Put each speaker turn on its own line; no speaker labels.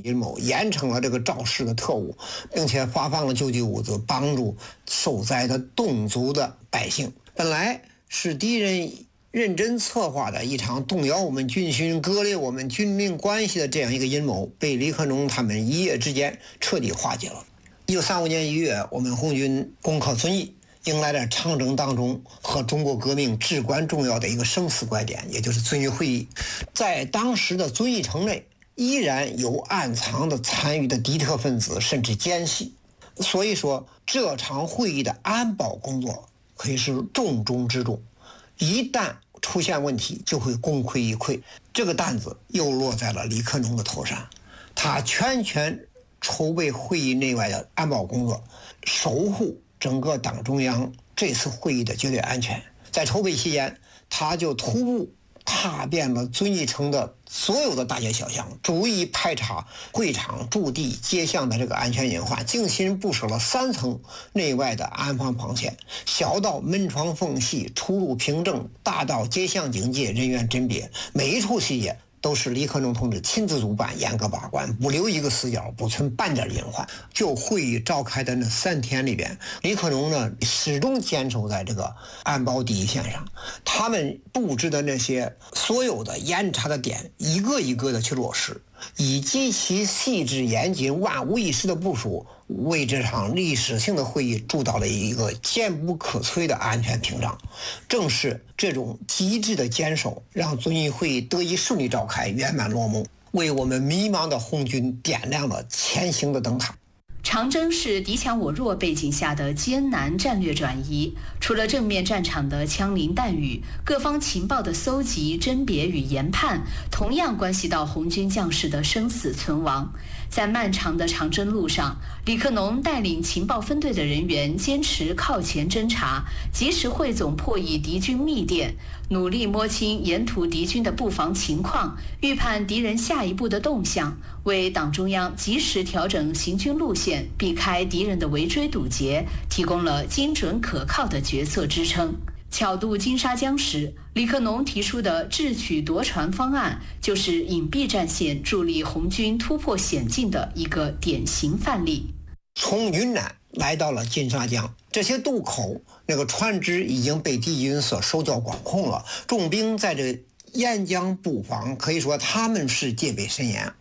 阴谋，严惩了这个肇事的特务，并且发放了救济物资，帮助受灾的侗族的百姓。本来是敌人认真策划的一场动摇我们军心、割裂我们军民关系的这样一个阴谋，被李克农他们一夜之间彻底化解了。1935年1月，我们红军攻克遵义，迎来了长征当中和中国革命至关重要的一个生死拐点，也就是遵义会议。在当时的遵义城内，依然有暗藏的参与的敌特分子，甚至奸细。所以说，这场会议的安保工作可以是重中之重，一旦出现问题就会功亏一篑。这个担子又落在了李克农的头上，他全权筹备会议内外的安保工作，守护整个党中央这次会议的绝对安全。在筹备期间，他就徒步踏遍了遵义城的所有的大街小巷，逐一排查会场驻地街巷的这个安全隐患，精心布设了3层内外的安防防线，小到门窗缝隙、出入凭证，大到街巷警戒、人员甄别，每一处细节都是李克农同志亲自主办，严格把关，不留一个死角，不存半点隐患。就会议召开的那3天里边，李克农呢始终坚守在这个安保第一线上，他们布置的那些所有的严查的点，一个一个的去落实，以极其细致严谨、万无一失的部署，为这场历史性的会议筑造了一个坚不可摧的安全屏障。正是这种极致的坚守，让遵义会议得以顺利召开，圆满落幕，为我们迷茫的红军点亮了前行的灯塔。
长征是敌强我弱背景下的艰难战略转移，除了正面战场的枪林弹雨，各方情报的搜集、甄别与研判，同样关系到红军将士的生死存亡。在漫长的长征路上，李克农带领情报分队的人员坚持靠前侦察，及时汇总破译敌军密电，努力摸清沿途敌军的布防情况，预判敌人下一步的动向，为党中央及时调整行军路线，避开敌人的围追堵截，提供了精准可靠的决策支撑。巧渡金沙江时，李克农提出的智取夺船方案，就是隐蔽战线助力红军突破险境的一个典型范例。
从云南来到了金沙江，这些渡口那个船只已经被敌军所手脚管控了，重兵在这沿江布防，可以说他们是戒备森严。